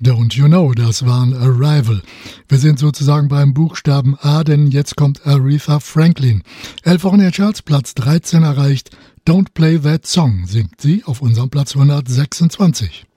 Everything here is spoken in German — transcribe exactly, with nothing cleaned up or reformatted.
Don't You Know, das waren Arrival. Wir sind sozusagen beim Buchstaben A, denn jetzt kommt Aretha Franklin. Elf Wochen in den Charts, Platz dreizehn erreicht. Don't Play That Song singt sie auf unserem Platz hundertsechsundzwanzig.